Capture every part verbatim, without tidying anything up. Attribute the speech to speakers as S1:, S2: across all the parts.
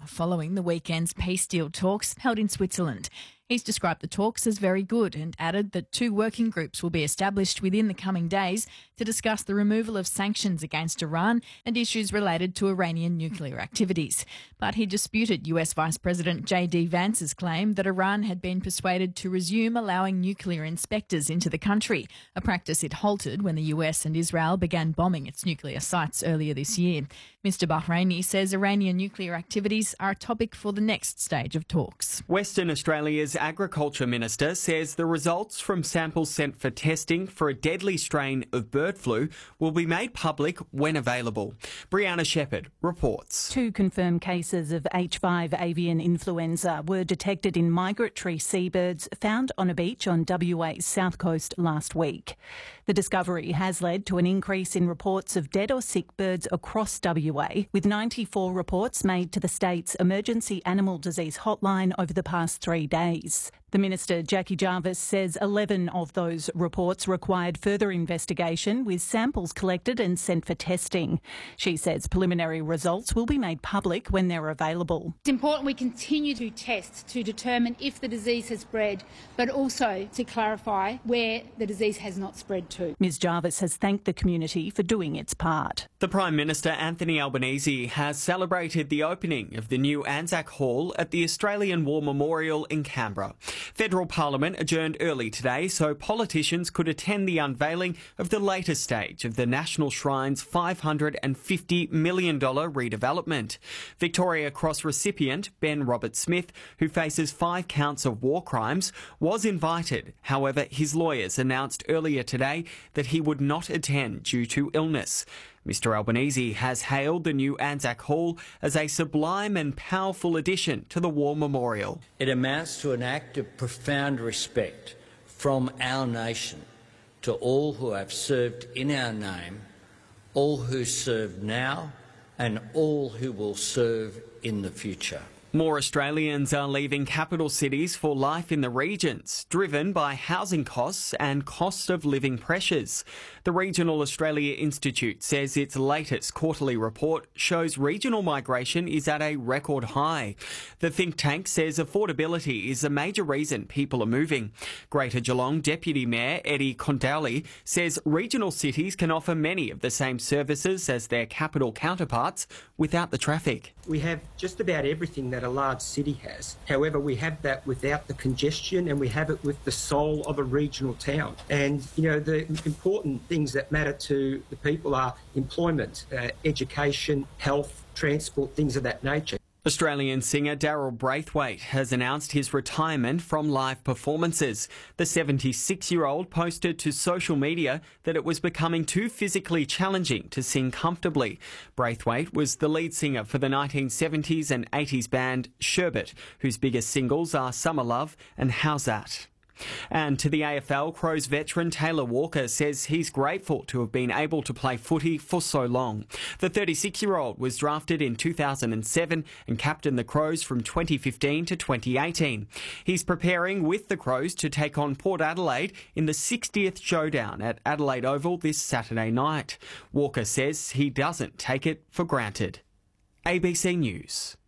S1: following the weekend's peace deal talks held in Switzerland. He's described the talks as very good and added that two working groups will be established within the coming days to discuss the removal of sanctions against Iran and issues related to Iranian nuclear activities. But he disputed U S Vice President J D Vance's claim that Iran had been persuaded to resume allowing nuclear inspectors into the country, a practice it halted when the U S and Israel began bombing its nuclear sites earlier this year. Mister Bahraini says Iranian nuclear activities are a topic for the next stage of talks.
S2: Western Australia's Agriculture Minister says the results from samples sent for testing for a deadly strain of bird flu will be made public when available. Brianna Shepherd reports.
S3: Two confirmed cases of H five avian influenza were detected in migratory seabirds found on a beach on W A's south coast last week. The discovery has led to an increase in reports of dead or sick birds across W A, with ninety-four reports made to the state's emergency animal disease hotline over the past three days. The Minister, Jackie Jarvis, says eleven of those reports required further investigation, with samples collected and sent for testing. She says preliminary results will be made public when they're available.
S4: It's important we continue to test to determine if the disease has spread, but also to clarify where the disease has not spread to.
S3: Ms Jarvis has thanked the community for doing its part.
S2: The Prime Minister, Anthony Albanese, has celebrated the opening of the new Anzac Hall at the Australian War Memorial in Canberra. Federal Parliament adjourned early today so politicians could attend the unveiling of the latest stage of the National Shrine's five hundred fifty million dollars redevelopment. Victoria Cross recipient Ben Robert-Smith, who faces five counts of war crimes, was invited. However, his lawyers announced earlier today that he would not attend due to illness. Mister Albanese has hailed the new Anzac Hall as a sublime and powerful addition to the War Memorial.
S5: It amounts to an act of profound respect from our nation to all who have served in our name, all who serve now, and all who will serve in the future.
S2: More Australians are leaving capital cities for life in the regions, driven by housing costs and cost of living pressures. The Regional Australia Institute says its latest quarterly report shows regional migration is at a record high. The think tank says affordability is a major reason people are moving. Greater Geelong Deputy Mayor Eddie Condowley says regional cities can offer many of the same services as their capital counterparts without the traffic.
S6: We have just about everything that a large city has. However, we have that without the congestion, and we have it with the soul of a regional town. And, you know, the important things that matter to the people are employment, uh, education, health, transport, things of that nature.
S2: Australian singer Daryl Braithwaite has announced his retirement from live performances. The seventy-six-year-old posted to social media that it was becoming too physically challenging to sing comfortably. Braithwaite was the lead singer for the nineteen seventies and eighties band Sherbet, whose biggest singles are Summer Love and How's That? And to the A F L, Crows veteran Taylor Walker says he's grateful to have been able to play footy for so long. The thirty-six-year-old was drafted in two thousand seven and captained the Crows from twenty fifteen to twenty eighteen. He's preparing with the Crows to take on Port Adelaide in the sixtieth showdown at Adelaide Oval this Saturday night. Walker says he doesn't take it for granted. A B C News.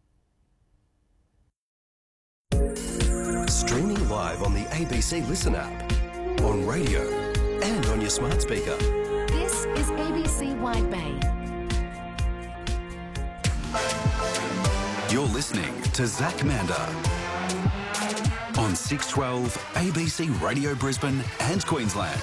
S7: Streaming live on the A B C Listen app, on radio and on your smart speaker.
S8: This is A B C Wide Bay.
S9: You're listening to Zach Manda on six twelve A B C Radio Brisbane and Queensland.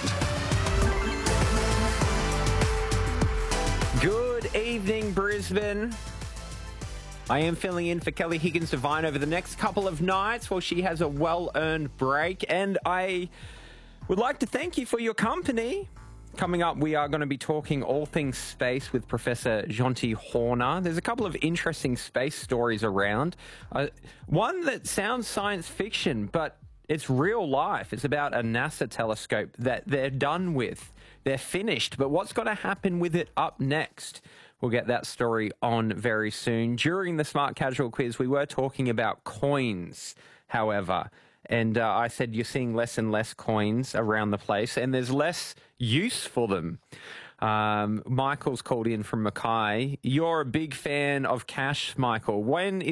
S10: Good evening, Brisbane. I am filling in for Kelly Higgins-Devine over the next couple of nights while she has a well-earned break, and I would like to thank you for your company. Coming up, we are going to be talking all things space with Professor Jonty Horner. There's a couple of interesting space stories around. Uh, one that sounds science fiction, but it's real life. It's about a NASA telescope that they're done with. They're finished, but what's going to happen with it up next? We'll get that story on very soon. During the Smart Casual quiz, we were talking about coins, however. And uh, I said you're seeing less and less coins around the place, and there's less use for them. Um, Michael's called in from Mackay. You're a big fan of cash, Michael. When is